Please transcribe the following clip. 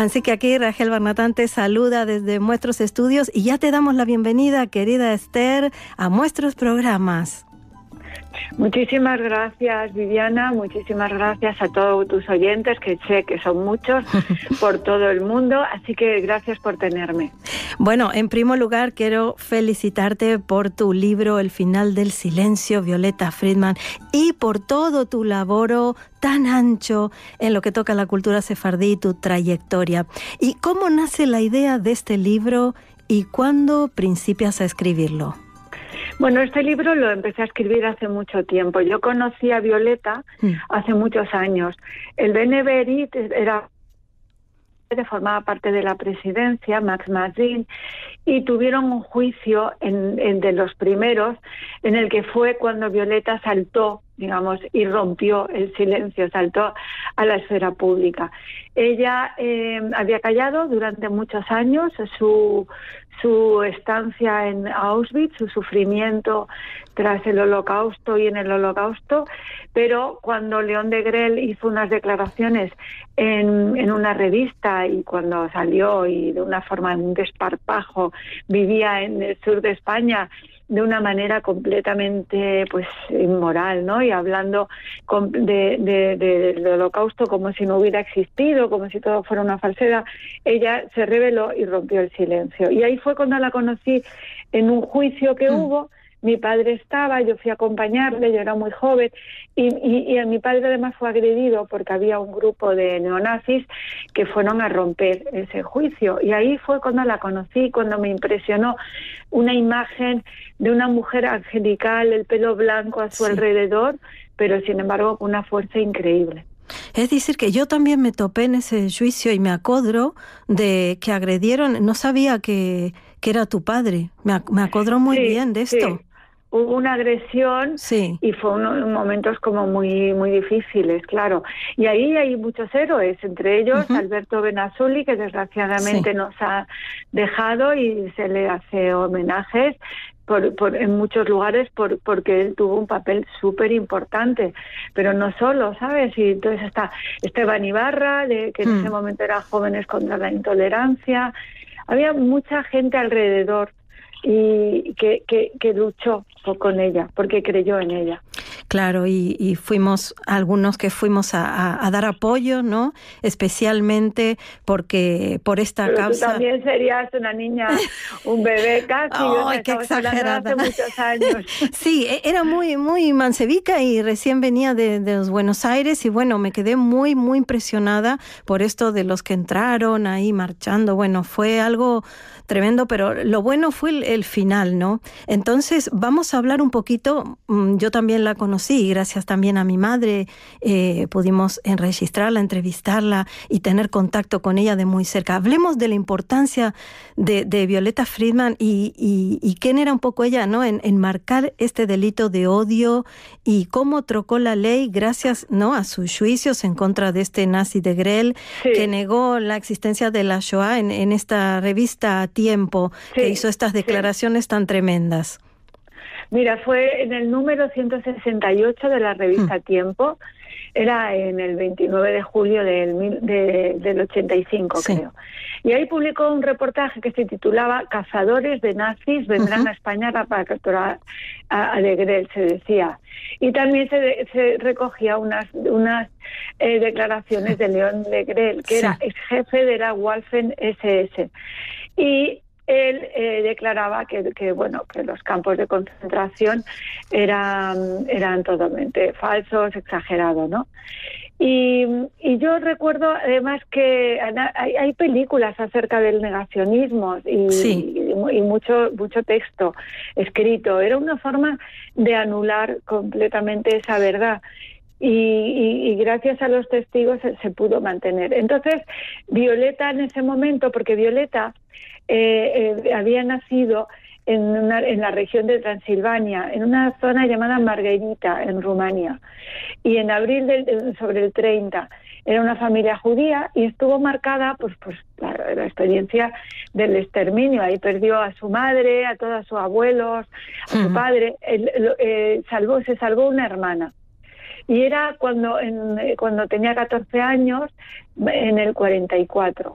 Así que aquí Rachel Barnatán te saluda desde Muestros Estudios y ya te damos la bienvenida, querida Esther, a Muestros Programas. Muchísimas gracias, Viviana, muchísimas gracias a todos tus oyentes, que sé que son muchos por todo el mundo, así que gracias por tenerme. Bueno, en primer lugar quiero felicitarte por tu libro El final del silencio, Violeta Friedman, y por todo tu laboro tan ancho en lo que toca a la cultura sefardí y tu trayectoria. ¿Y cómo nace la idea de este libro y cuándo principias a escribirlo? Bueno, este libro lo empecé a escribir hace mucho tiempo. Yo conocí a Violeta hace muchos años. El Beneverit formaba parte de la presidencia, Max Mazin, y tuvieron un juicio de los primeros, en el que fue cuando Violeta saltó, digamos, y rompió el silencio, saltó a la esfera pública. Ella había callado durante muchos años su estancia en Auschwitz, su sufrimiento tras el Holocausto y en el Holocausto, pero cuando León Degrelle hizo unas declaraciones en una revista y cuando salió y de una forma, en un desparpajo, vivía en el sur de España de una manera completamente pues inmoral, ¿no? Y hablando del Holocausto como si no hubiera existido, como si todo fuera una falsedad, ella se rebeló y rompió el silencio. Y ahí fue cuando la conocí en un juicio que hubo. Mi padre estaba, yo fui a acompañarle, yo era muy joven, y a mi padre además fue agredido porque había un grupo de neonazis que fueron a romper ese juicio. Y ahí fue cuando la conocí, cuando me impresionó una imagen de una mujer angelical, el pelo blanco a su alrededor, pero sin embargo con una fuerza increíble. Es decir, que yo también me topé en ese juicio y me acodro de que agredieron, no sabía que era tu padre, me acodro muy bien de esto. Sí. Hubo una agresión y fue momentos como muy muy difíciles, claro. Y ahí hay muchos héroes, entre ellos Alberto Benazzuli, que desgraciadamente nos ha dejado y se le hace homenajes en muchos lugares porque él tuvo un papel súper importante, pero no solo, ¿sabes? Y entonces está Esteban Ibarra, que en ese momento era Jóvenes contra la Intolerancia. Había mucha gente alrededor y que luchó con ella, porque creyó en ella. Claro, y fuimos algunos que fuimos a dar apoyo, ¿no? Especialmente porque por esta Pero causa. Tú también serías una niña, un bebé casi. ¡Ay, qué exagerada! Hace muchos años. Sí, era muy muy mansevica y recién venía de los Buenos Aires y bueno, me quedé muy muy impresionada por esto de los que entraron ahí marchando. Bueno, fue algo tremendo, pero lo bueno fue el final, ¿no? Entonces vamos a hablar un poquito. Yo también la conocí, gracias también a mi madre, pudimos enregistrarla, entrevistarla y tener contacto con ella de muy cerca. Hablemos de la importancia de Violeta Friedman y quién era un poco ella, ¿no? En marcar este delito de odio y cómo trocó la ley gracias, ¿no?, a sus juicios en contra de este nazi Degrelle, que negó la existencia de la Shoah en esta revista Tiempo, que hizo estas declaraciones tan tremendas. Mira, fue en el número 168 de la revista Tiempo, era en el 29 de julio del 85, creo. Y ahí publicó un reportaje que se titulaba Cazadores de nazis vendrán a España para capturar a Degrelle, se decía. Y también se recogía unas declaraciones de León Degrelle, que era ex jefe de la Waffen-SS. Y él declaraba que los campos de concentración eran totalmente falsos, exagerados, ¿no? Y yo recuerdo además que hay películas acerca del negacionismo y mucho texto escrito. Era una forma de anular completamente esa verdad. Y gracias a los testigos se pudo mantener. Entonces, Violeta en ese momento, porque Violeta había nacido en la región de Transilvania, en una zona llamada Margherita, en Rumania, y en abril sobre el 30 era una familia judía y estuvo marcada pues la experiencia del exterminio. Ahí perdió a su madre, a todos sus abuelos, a su padre. Se salvó una hermana. Y era cuando tenía 14 años, en el 44.